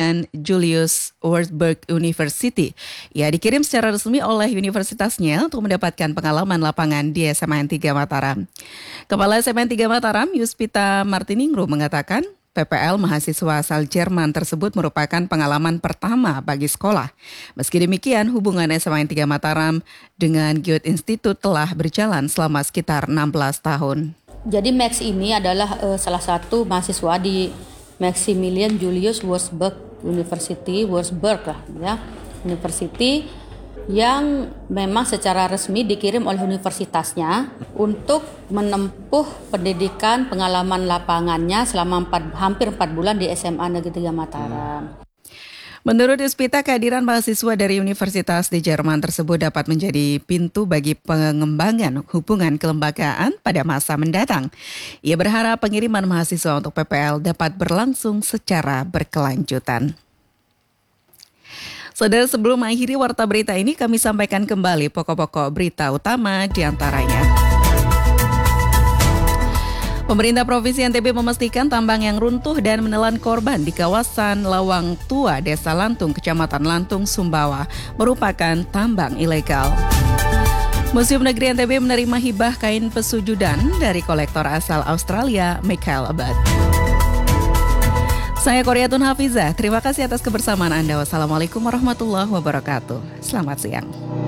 dengan Julius Wartburg University. Ia dikirim secara resmi oleh universitasnya untuk mendapatkan pengalaman lapangan di SMAN 3 Mataram. Kepala SMAN 3 Mataram, Yuspita Martiningrum, mengatakan PPL mahasiswa asal Jerman tersebut merupakan pengalaman pertama bagi sekolah. Meski demikian, hubungan SMAN 3 Mataram dengan Goethe Institute telah berjalan selama sekitar 16 tahun. Jadi Max ini adalah salah satu mahasiswa di Maximilian Julius Würzburg University, University yang memang secara resmi dikirim oleh universitasnya untuk menempuh pendidikan pengalaman lapangannya selama hampir 4 bulan di SMA Negeri 3 Mataram. Menurut Yuspita, kehadiran mahasiswa dari universitas di Jerman tersebut dapat menjadi pintu bagi pengembangan hubungan kelembagaan pada masa mendatang. Ia berharap pengiriman mahasiswa untuk PPL dapat berlangsung secara berkelanjutan. Saudara, sebelum mengakhiri warta berita ini, kami sampaikan kembali pokok-pokok berita utama di antaranya. Pemerintah Provinsi NTB memastikan tambang yang runtuh dan menelan korban di kawasan Lawang Tua, Desa Lantung, Kecamatan Lantung, Sumbawa, merupakan tambang ilegal. Museum Negeri NTB menerima hibah kain pesujudan dari kolektor asal Australia, Michael Abbott. Saya Koryatun Hafizah, terima kasih atas kebersamaan Anda. Wassalamualaikum warahmatullahi wabarakatuh. Selamat siang.